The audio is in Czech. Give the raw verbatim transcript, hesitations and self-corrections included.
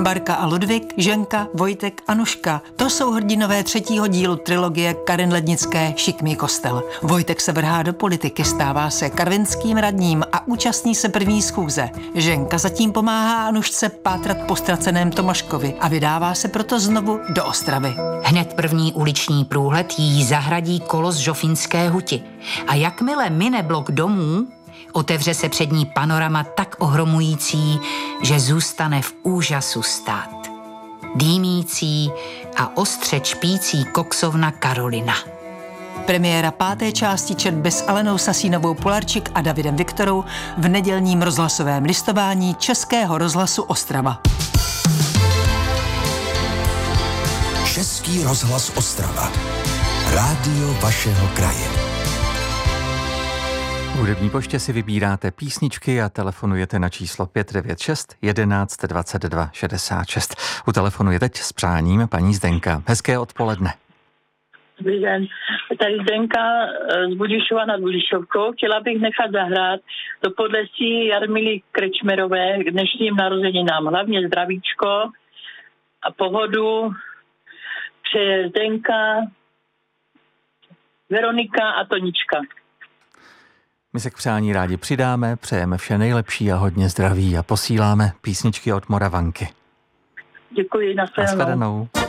Barka a Ludvík, Ženka, Vojtek, Anuška. To jsou hrdinové třetího dílu trilogie Karin Lednické Šikmý kostel. Vojtek se vrhá do politiky, stává se karvinským radním a účastní se první schůze. Ženka zatím pomáhá Anušce pátrat po ztraceném Tomaškovi a vydává se proto znovu do Ostravy. Hned první uliční průhled jí zahradí kolo z Žofínské huti. A jakmile mine blok domů, otevře se před ní panorama tak ohromující, že zůstane v úžasu stát. Dýmící a ostře čpící koksovna Karolina. Premiéra páté části četby s Alenou Sasínovou Polarčík a Davidem Viktorou v nedělním rozhlasovém listování Českého rozhlasu Ostrava. Český rozhlas Ostrava. Rádio vašeho kraje. V hudební poště si vybíráte písničky a telefonujete na číslo pět devět šest jedenáct dvacet dva šedesát šest. U telefonu je teď s přáním paní Zdenka. Hezké odpoledne. Dobrý den. Tady Zdenka z Budišova nad Budišovkou. Chtěla bych nechat zahrát do podlesí Jarmily Krečmerové k dnešním narozeninám. Hlavně zdravíčko a pohodu přeje Zdenka, Veronika a Tonička. My se k přání rádi přidáme, přejeme vše nejlepší a hodně zdraví a posíláme písničky od Moravanky. Děkuji, na shledanou.